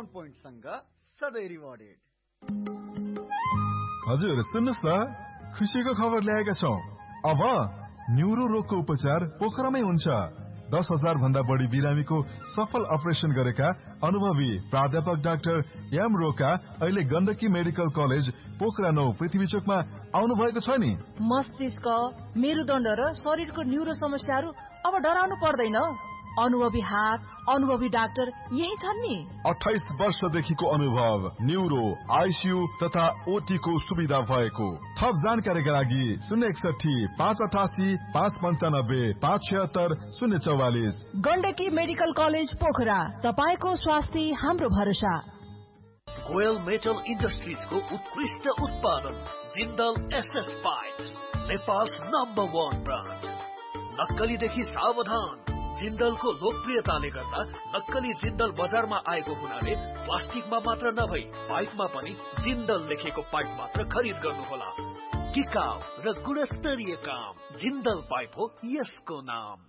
Discount point सँग सधैँ rewarded. हजुर सुन्नुस् न, खुसीको खबर ल्याएका छौं। अब न्युरो रोगको उपचार पोखरामै हुन्छ। 10,000 भन्दा बढी बिरामीको सफल अपरेसन गरेका अनुभवी प्राध्यापक डाक्टर एम रोका अहिले गण्डकी मेडिकल कलेज पोखरा 9 पृथ्वीचोकमा आउनु भएको छ नि। मस्तिष्क, मेरुदण्ड र शरीरको न्युरो समस्याहरू अब डराउनु पर्दैन। अनुभवी हात, अनुभवी डाक्टर यही छन् नि। 28 वर्षदेखिको अनुभव, न्युरो, आइसियु तथा ओटी को सुविधा भएको। थप जानकारीका लागि 061 588 595 576 044। गण्डकी मेडिकल कलेज पोखरा, तपाईको स्वास्थ्य हाम्रो भरोसा। गोयल मेटल इन्डस्ट्रिजको उत्कृष्ट उत्पादन Jindal SS pipe, Nepal's number 1 brand. नक्कलीदेखि सावधान। जिन्दलको लोकप्रियताले गर्दा नक्कली जिन्दल बजारमा आएको हुनाले प्लास्टिकमा मात्र नभई पाइपमा पनि जिन्दल लेखेको पाइप मात्र खरिद गर्नुहोला। टिकाउ र गुणस्तरीय काम, जिन्दल पाइप हो यसको नाम।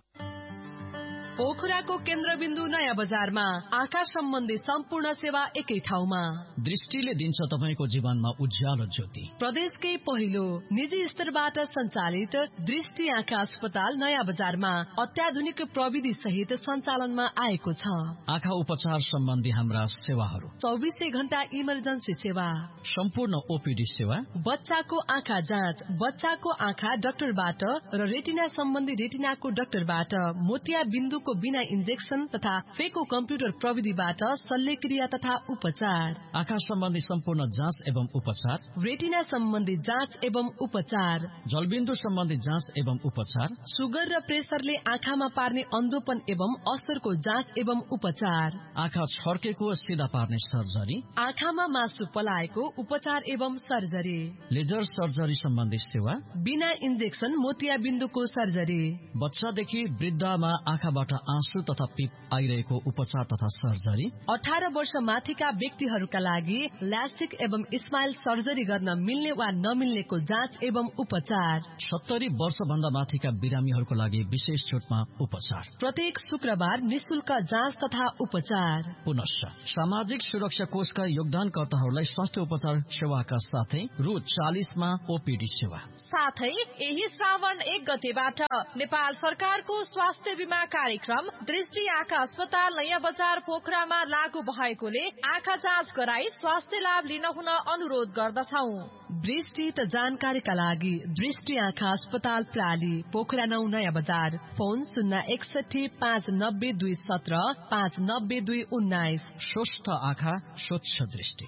पोखराको केन्द्रबिन्दु नयाँ बजारमा आँखा सम्बन्धी सम्पूर्ण सेवा एकै ठाउँमा। दृष्टिले दिन्छ तपाईको जीवनमा उज्यालो ज्योति। प्रदेशकै पहिलो निजी स्तरबाट सञ्चालित दृष्टि आँखा अस्पताल नयाँ बजारमा अत्याधुनिक प्रविधि सहित सञ्चालनमा आएको छ। आँखा उपचार सम्बन्धी हाम्रा सेवाहरू: 24 घण्टा इमर्जेन्सी सेवा, सम्पूर्ण ओपीडी सेवा, बच्चाको आँखा जाँच बच्चाको आँखा डाक्टरबाट र रेटिना सम्बन्धी रेटिनाको डाक्टरबाट, मोतिया बिन्दु को बिना इन्जेक्सन तथा फेको कम्प्युटर प्रविधिबाट शल्यक्रिया तथा उपचार, आँखा सम्बन्धी सम्पूर्ण जाँच एवं उपचार, रेटिना सम्बन्धी जाँच एवं उपचार, जलबिन्दु सम्बन्धी जाँच एवं उपचार, सुगर र प्रेसरले आँखामा पार्ने अन्धोपन एवं असरको जाँच एवं उपचार, आँखा छर्केको सिधा पार्ने सर्जरी, आँखामा मासु पलाएको उपचार एवं सर्जरी, लेजर सर्जरी सम्बन्धी सेवा, बिना इन्जेक्सन मोतिया बिन्दुको सर्जरी, बच्चादेखि वृद्धमा आँखाबाट आँसु तथा पिप आइरहेको उपचार तथा सर्जरी, 18 वर्ष माथिका व्यक्तिहरूका लागि ल्यास्टिक एवं स्माइल सर्जरी गर्न मिल्ने वा नमिल्नेको जाँच एवं उपचार, 70 वर्ष भन्दा माथिका बिरामीहरूको लागि विशेष छुटमा उपचार, प्रत्येक शुक्रबार निशुल्क जाँच तथा उपचार। पुनश्च सामाजिक सुरक्षा कोषका योगदानकर्ताहरूलाई स्वास्थ्य उपचार सेवाका साथै रु 40 मा ओपीडी सेवा। साथै यही श्रावण 1 गतेबाट नेपाल सरकारको स्वास्थ्य बीमा कार्यक्रम दृष्टि आँखा अस्पताल नयाँ बजार पोखरामा लागू भएकोले आँखा जाँच गराई स्वास्थ्य लाभ लिन हुन अनुरोध गर्दछौं। विस्तृत जानकारीका लागि दृष्टि आँखा अस्पताल प्राली पोखरा 9 नयाँ बजार, फोन 061 590 217 590 219। स्वस्थ आँखा स्वच्छ दृष्टि।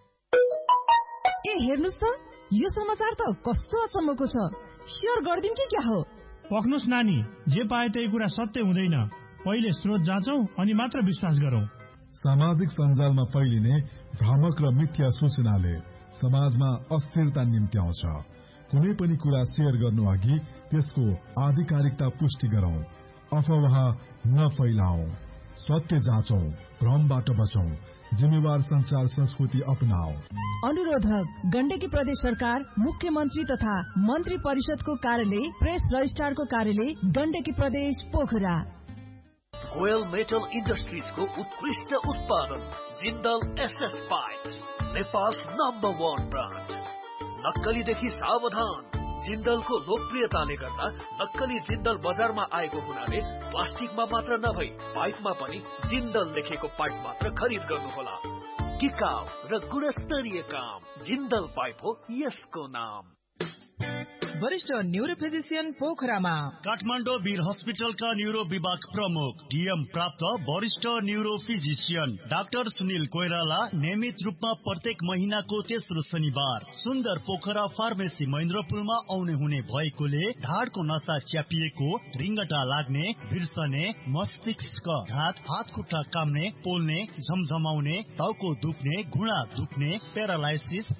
ए हेर्नुस् त, यो समाचार त कस्तो अचम्मको छ। शेयर गर्दिन कि क्या हो? पक्नुस् नानी, जे पाए त्यही कुरा सत्य हुँदैन। पहिले स्रोत जाँचौं अनि मात्र विश्वास गरौं। सामाजिक सञ्जालमा फैलिने भ्रामक र मिथ्या सूचनाले समाजमा अस्थिरता निम्त्याउँछ। कुनै पनि कुरा शेयर गर्नु अघि त्यसको आधिकारिकता पुष्टि गरौं। अफवाह नफैलाऊ, सत्य जाँचौं, भ्रमबाट बचौं, जिम्मेवार संचार संस्कृति अपनाऊ। अनुरोधक गण्डकी प्रदेश सरकार, मुख्यमन्त्री तथा मन्त्री परिषदको कार्यालय, प्रेस रजिस्ट्रारको कार्यालय, गण्डकी प्रदेश पोखरा। गोयल मेटल इन्डस्ट्रिजको उत्कृष्ट उत्पादन Jindal SS pipe, Nepal's number 1 brand. नक्कलीदेखि सावधान। जिन्दलको लोकप्रियताले गर्दा नक्कली जिन्दल बजारमा आएको हुनाले प्लास्टिकमा मात्र नभई पाइपमा पनि जिन्दल लेखेको पाइप मात्र खरिद गर्नुहोला। टिकाउ र गुणस्तरीय काम, जिन्दल पाइप हो यसको नाम। वरिष्ठ न्यूरो फिजिशियन पोखरामा काठमाडौँ वीर हस्पिटलका न्यूरो विभाग प्रमुख डीएम प्राप्त वरिष्ठ neuro physician doctor Sunil Koirala नियमित रूपमा प्रत्येक महिनाको तेस्रो शनिबार सुन्दर पोखरा फार्मेसी महेन्द्रपुलमा आउने हुने भएकोले ढाडको नसा च्यापिएको, रिङ्गटा लाग्ने, बिर्सने, मस्तिष्क घात, हात खुट्टा काम्ने, पोल्ने, झमझमाउने, टाउको दुख्ने, घुँडा दुख्ने, प्यारालाइसिस,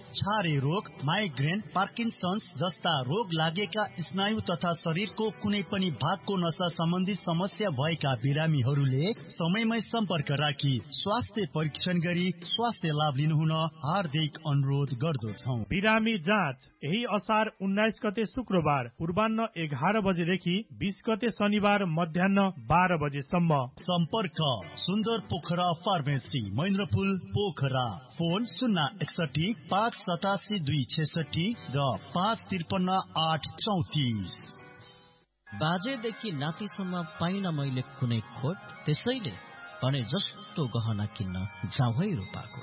छारे रोग, माइग्रेन, पार्किन्सन्स जस्ता रोग लागेका स्नायु तथा शरीरको कुनै पनि भागको नसा सम्बन्धी समस्या भएका बिरामीहरूले समयमै सम्पर्क राखी स्वास्थ्य परीक्षण गरी स्वास्थ्य लाभ लिनुहुन हार्दिक अनुरोध गर्दछौं। बिरामी जाँच यही असार 19 गते शुक्रबार पूर्वाह्न 11 बजेदेखि 20 गते शनिबार मध्याह्न 12 बजेसम्म। सम्पर्क सुन्दर पोखरा फार्मेसी, महेन्द्रपुल, पोखरा। फोन 061 587 266 र 553 834। बाजेदेखि नातिसम्म पाइन मैले कुनै खोट, त्यसैले भने जस्तो गहना किन्न जाउँ है रूपाको।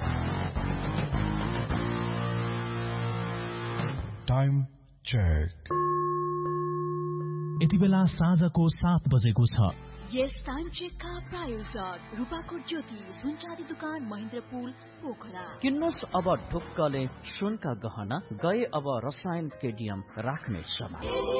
Time check. यति बेला साँझको 7 बजेको छ। यस टाइम चेकका प्रायोजक रूपाको ज्योति सुनचाँदी दुकान महेन्द्रपुल, पोखरा। किन्नुहोस् अब ढुक्कले सुनका गहना, गए अब रसायन केडियम राख्ने समय।